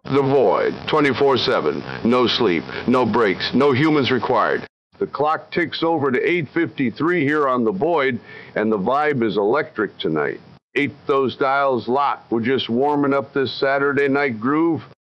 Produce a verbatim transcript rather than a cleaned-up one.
The Void, twenty-four seven. No sleep, no breaks, no humans required. The clock ticks over to eight fifty-three here on The Void, and the vibe is electric tonight. Eight those dials locked. We're just warming up this Saturday night groove.